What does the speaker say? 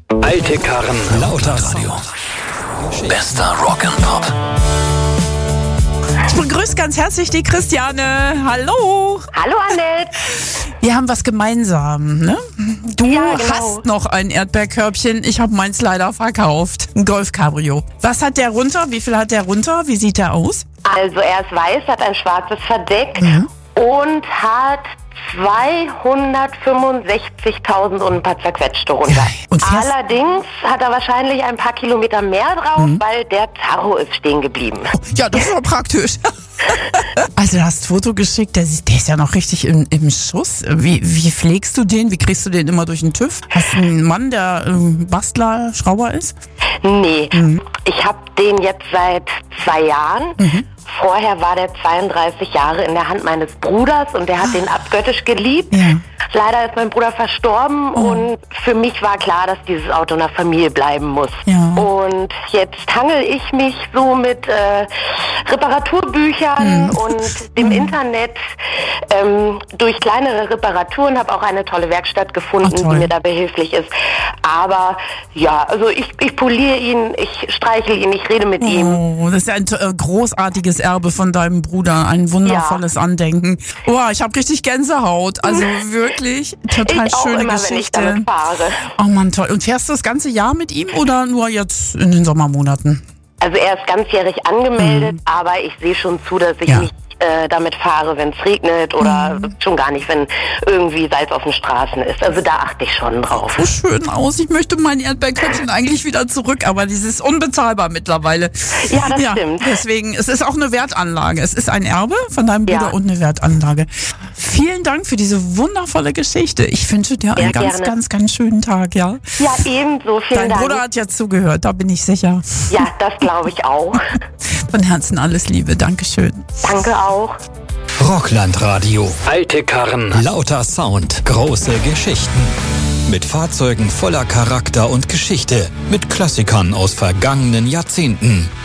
Alte Karren, lauter Radio. Bester Rock'n'Pop. Ich begrüße ganz herzlich die Christiane. Hallo. Hallo Annette. Wir haben was gemeinsam, ne? Du Ja, genau. hast noch ein Erdbeerkörbchen. Ich habe meins leider verkauft. Ein Golf Cabrio. Was hat der runter? Wie viel hat der runter? Wie sieht der aus? Also er ist weiß, hat ein schwarzes Verdeck und hat 265.000 und ein paar zerquetschte runter. Und fährst- Allerdings hat er wahrscheinlich ein paar Kilometer mehr drauf, weil der Tacho ist stehen geblieben. Ja, das ist doch praktisch. Also du hast ein Foto geschickt, der ist ja noch richtig im Schuss. Wie pflegst du den? Wie kriegst du den immer durch den TÜV? Hast du einen Mann, der Bastler, Schrauber ist? Nee, ich habe den jetzt seit 2 Jahren. Vorher war der 32 Jahre in der Hand meines Bruders und der hat den abgöttisch geliebt. Ja. Leider ist mein Bruder verstorben und für mich war klar, dass dieses Auto in der Familie bleiben muss. Ja. Und jetzt hangel ich mich so mit Reparaturbüchern und dem Internet durch kleinere Reparaturen, habe auch eine tolle Werkstatt gefunden, Ach, toll. die mir da behilflich ist. Aber ja, also ich poliere ihn, ich streichle ihn, ich rede mit ihm. Oh, das ist ein großartiges Erbe von deinem Bruder. Ein wundervolles Andenken. Oh, ich habe richtig Gänsehaut. Also wirklich total Ich auch schöne immer, wenn ich Geschichte. damit fahre. Oh Mann, toll. Und fährst du das ganze Jahr mit ihm oder nur jetzt in den Sommermonaten? Also er ist ganzjährig angemeldet, aber ich sehe schon zu, dass ich Ja. nicht damit fahre, wenn es regnet oder schon gar nicht, wenn irgendwie Salz auf den Straßen ist. Also da achte ich schon drauf. So schön aus. Ich möchte mein Erdbeerköpfchen eigentlich wieder zurück, aber dieses ist unbezahlbar mittlerweile. Ja, das stimmt. Deswegen, es ist auch eine Wertanlage. Es ist ein Erbe von deinem Ja. Bruder und eine Wertanlage. Vielen Dank für diese wundervolle Geschichte. Ich wünsche dir einen ganz, gerne. ganz, ganz schönen Tag, ja? Ja, ebenso. Vielen Dein Dank. Bruder hat ja zugehört, da bin ich sicher. Ja, das glaube ich auch. Von Herzen alles Liebe. Dankeschön. Danke auch. Rocklandradio. Alte Karren, lauter Sound, große Geschichten. Mit Fahrzeugen voller Charakter und Geschichte. Mit Klassikern aus vergangenen Jahrzehnten.